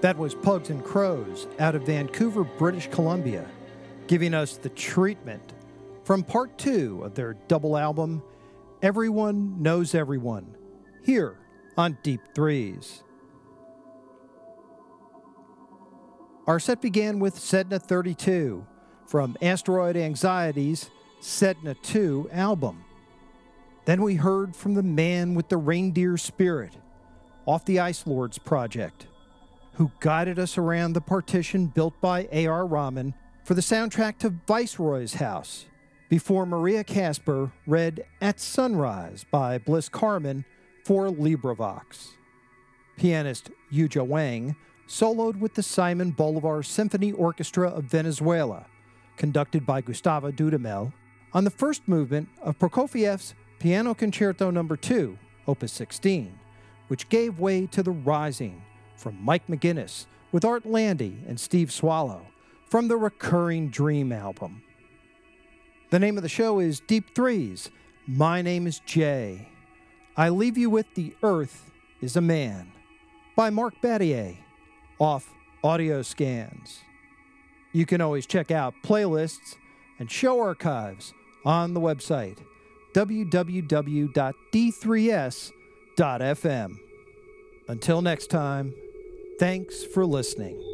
That was Pugs and Crows out of Vancouver, British Columbia, giving us The Treatment from part 2 of their double album, Everyone Knows Everyone, here on Deep Threes. Our set began with Sedna 32 from Asteroid Anxiety's Sedna 2 album. Then we heard from the man with the reindeer spirit off the Ice Lords project, who guided us around the partition built by A.R. Rahman for the soundtrack to Viceroy's House, before Maria Casper read At Sunrise by Bliss Carman for LibriVox. Pianist Yuja Wang soloed with the Simon Bolivar Symphony Orchestra of Venezuela, conducted by Gustavo Dudamel, on the first movement of Prokofiev's Piano Concerto No. 2, Opus 16, which gave way to The Rising, from Mike McGuinness with Art Landy and Steve Swallow from the Recurring Dream album. The name of the show is Deep Threes. My name is Jay. I leave you with The Earth is a Man by Mark Battier off Audio Scans. You can always check out playlists and show archives on the website www.d3s.fm. Until next time, thanks for listening.